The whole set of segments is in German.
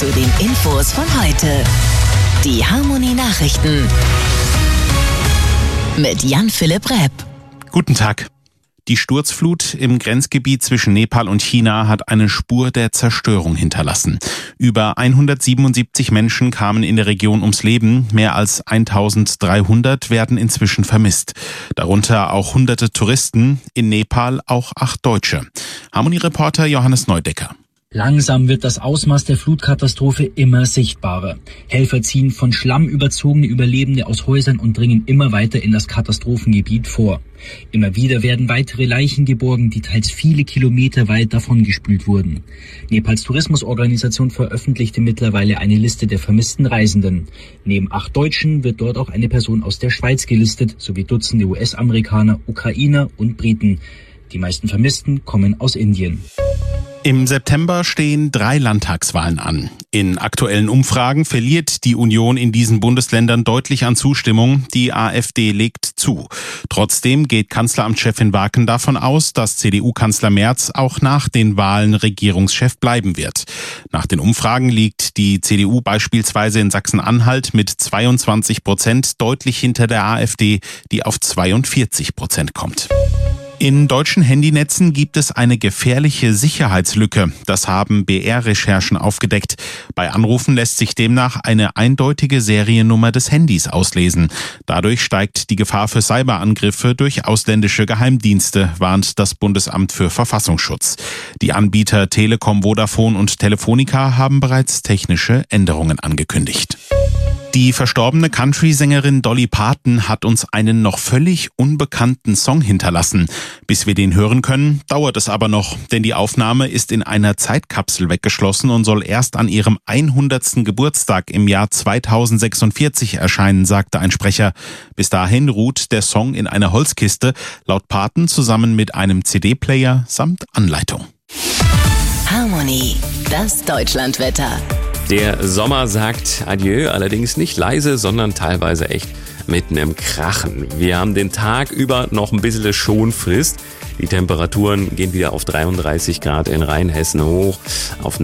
zu den Infos von heute. Die Harmonie-Nachrichten mit Jan-Philipp Repp. Guten Tag. Die Sturzflut im Grenzgebiet zwischen Nepal und China hat eine Spur der Zerstörung hinterlassen. Über 177 Menschen kamen in der Region ums Leben. Mehr als 1300 werden inzwischen vermisst. Darunter auch hunderte Touristen, in Nepal auch 8 Deutsche. Harmonie-Reporter Johannes Neudecker. Langsam wird das Ausmaß der Flutkatastrophe immer sichtbarer. Helfer ziehen von Schlamm überzogene Überlebende aus Häusern und dringen immer weiter in das Katastrophengebiet vor. Immer wieder werden weitere Leichen geborgen, die teils viele Kilometer weit davongespült wurden. Nepals Tourismusorganisation veröffentlichte mittlerweile eine Liste der vermissten Reisenden. Neben 8 Deutschen wird dort auch eine Person aus der Schweiz gelistet, sowie Dutzende US-Amerikaner, Ukrainer und Briten. Die meisten Vermissten kommen aus Indien. Im September stehen 3 Landtagswahlen an. In aktuellen Umfragen verliert die Union in diesen Bundesländern deutlich an Zustimmung. Die AfD legt zu. Trotzdem geht Kanzleramtschefin Waken davon aus, dass CDU-Kanzler Merz auch nach den Wahlen Regierungschef bleiben wird. Nach den Umfragen liegt die CDU beispielsweise in Sachsen-Anhalt mit 22% deutlich hinter der AfD, die auf 42% kommt. In deutschen Handynetzen gibt es eine gefährliche Sicherheitslücke. Das haben BR-Recherchen aufgedeckt. Bei Anrufen lässt sich demnach eine eindeutige Seriennummer des Handys auslesen. Dadurch steigt die Gefahr für Cyberangriffe durch ausländische Geheimdienste, warnt das Bundesamt für Verfassungsschutz. Die Anbieter Telekom, Vodafone und Telefonica haben bereits technische Änderungen angekündigt. Die verstorbene Country-Sängerin Dolly Parton hat uns einen noch völlig unbekannten Song hinterlassen. Bis wir den hören können, dauert es aber noch, denn die Aufnahme ist in einer Zeitkapsel weggeschlossen und soll erst an ihrem 100. Geburtstag im Jahr 2046 erscheinen, sagte ein Sprecher. Bis dahin ruht der Song in einer Holzkiste, laut Parton zusammen mit einem CD-Player samt Anleitung. Harmonie, das Deutschlandwetter. Der Sommer sagt Adieu, allerdings nicht leise, sondern teilweise echt mit einem Krachen. Wir haben den Tag über noch ein bisschen Schonfrist. Die Temperaturen gehen wieder auf 33 Grad in Rheinhessen hoch, auf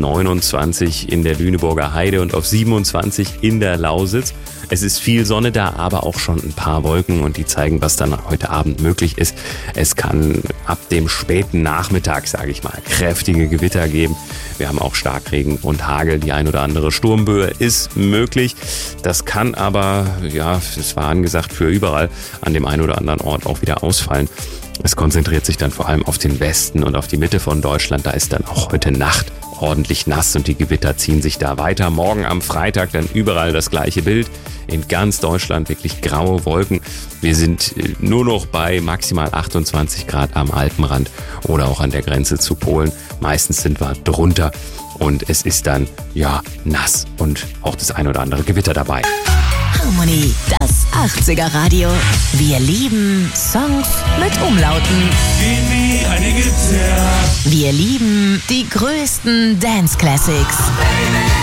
29 in der Lüneburger Heide und auf 27 in der Lausitz. Es ist viel Sonne da, aber auch schon ein paar Wolken und die zeigen, was dann heute Abend möglich ist. Es kann ab dem späten Nachmittag, sage ich mal, kräftige Gewitter geben. Wir haben auch Starkregen und Hagel. Die ein oder andere Sturmböe ist möglich. Das kann aber, ja, es war angesagt für überall, an dem einen oder anderen Ort auch wieder ausfallen. Es konzentriert sich dann vor allem auf den Westen und auf die Mitte von Deutschland. Da ist dann auch heute Nacht ordentlich nass und die Gewitter ziehen sich da weiter. Morgen am Freitag dann überall das gleiche Bild. In ganz Deutschland wirklich graue Wolken. Wir sind nur noch bei maximal 28 Grad am Alpenrand oder auch an der Grenze zu Polen. Meistens sind wir drunter und es ist dann, ja, nass und auch das ein oder andere Gewitter dabei. Harmonie, das 80er Radio. Wir lieben Songs mit Umlauten. Wie eine Gitarre. Wir lieben die größten Dance Classics.